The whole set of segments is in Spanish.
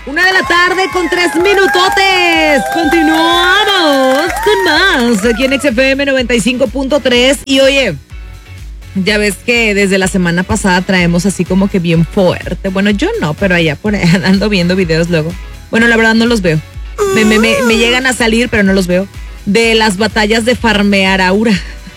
1:03 minutotes. Continuamos con más aquí en XFM 95.3. Y oye, ya ves que desde la semana pasada traemos así como que bien fuerte. Bueno, yo no, pero allá por ahí ando viendo videos luego. Bueno, la verdad no los veo. Me llegan a salir, pero no los veo. De las batallas de farmear aura.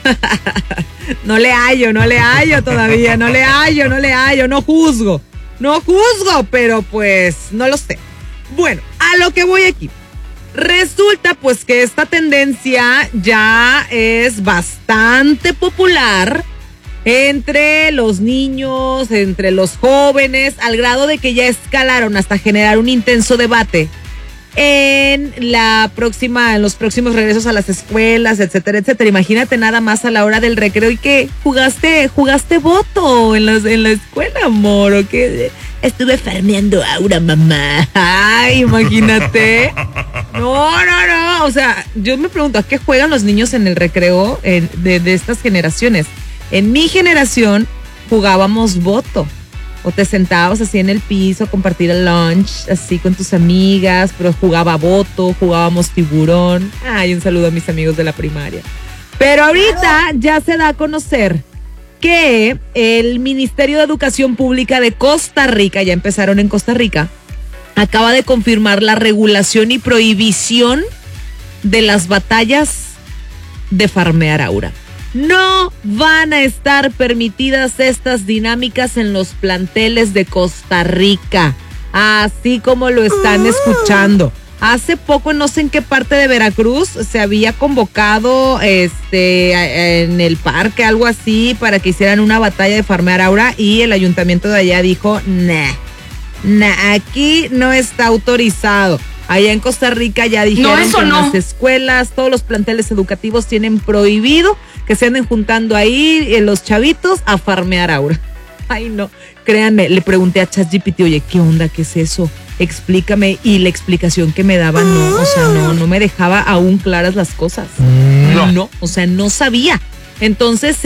No le hallo todavía, no le hallo, no juzgo, pero pues no lo sé. Bueno, a lo que voy aquí. Resulta pues que esta tendencia ya es bastante popular entre los niños, entre los jóvenes, al grado de que ya escalaron hasta generar un intenso debate en los próximos regresos a las escuelas, etcétera, etcétera. Imagínate nada más a la hora del recreo y que jugaste voto en la escuela, amor, o que estuve farmeando aura, mamá. Ay, imagínate. No, o sea, yo me pregunto, ¿a qué juegan los niños en el recreo de estas generaciones? En mi generación jugábamos voto. O te sentabas así en el piso a compartir el lunch, así con tus amigas, pero jugaba voto, jugábamos tiburón. Ay, un saludo a mis amigos de la primaria. Pero ahorita ya se da a conocer que el Ministerio de Educación Pública de Costa Rica, ya empezaron en Costa Rica, acaba de confirmar la regulación y prohibición de las batallas de farmear aura. No van a estar permitidas estas dinámicas en los planteles de Costa Rica, así como lo están escuchando. Hace poco, no sé en qué parte de Veracruz, se había convocado en el parque, algo así, para que hicieran una batalla de farmear aura, y el ayuntamiento de allá dijo, nah, aquí no está autorizado. Allá en Costa Rica ya dijeron que en las escuelas, todos los planteles educativos tienen prohibido que se anden juntando ahí los chavitos a farmear aura. Ay, no, créanme, le pregunté a ChatGPT, oye, ¿qué onda? ¿Qué es eso? Explícame, y la explicación que me daba no me dejaba aún claras las cosas. No, o sea, no sabía. Entonces,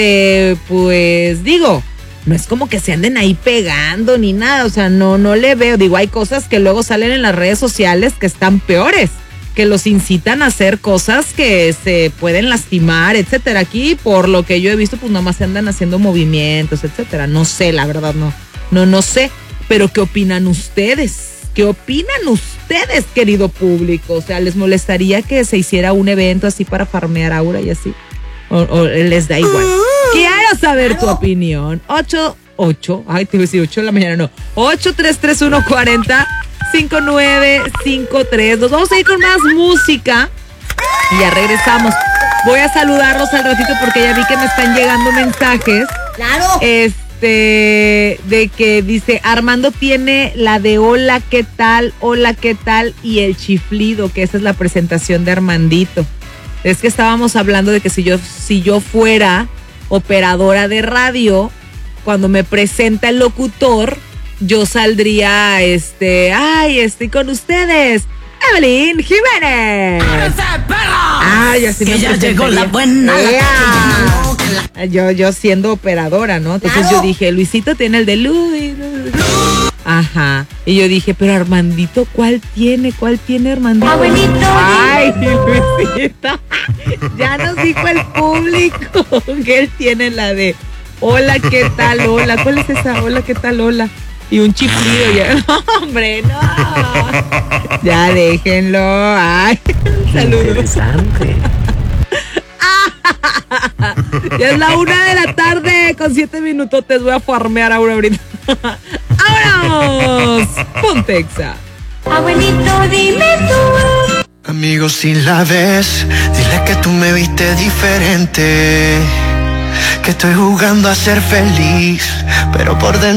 pues digo, no es como que se anden ahí pegando ni nada, o sea, no le veo. Digo, hay cosas que luego salen en las redes sociales que están peores, que los incitan a hacer cosas que se pueden lastimar, etcétera. Aquí, por lo que yo he visto, pues nomás se andan haciendo movimientos, etcétera. No sé, la verdad, no sé. Pero ¿qué opinan ustedes? ¿Qué opinan ustedes, querido público? O sea, ¿les molestaría que se hiciera un evento así para farmear aura y así? ¿O les da igual? Quiero saber tu opinión. 8 de la mañana, no. 833-140-5953. Nos vamos a ir con más música y ya regresamos. Voy a saludarlos al ratito porque ya vi que me están llegando mensajes. Claro. De que dice, Armando tiene la de hola, ¿qué tal? Y el chiflido, que esa es la presentación de Armandito. Es que estábamos hablando de que si yo fuera operadora de radio, cuando me presenta el locutor, yo saldría, estoy con ustedes, Evelyn Jiménez. Ay, así que me ya llegó la buena. Yo siendo operadora, ¿no? Entonces yo dije, Luisito tiene el de Luis. Ajá. Y yo dije, pero Armandito, ¿cuál tiene Armandito? Abuelito. Ay, Luisito. Ya nos dijo el público que él tiene la de hola, ¿qué tal? Hola. ¿Cuál es esa? Hola, ¿qué tal? Hola. Y un chiflido ya. No, hombre, no. Ya déjenlo. Ay, saludos. Interesante. Ya es la 1:00 con 7 minutos. Te voy a farmear ahorita. ¡Vámonos! Pontexa. Abuelito, dime tú. Amigo, si la ves, dile que tú me viste diferente, que estoy jugando a ser feliz, pero por dentro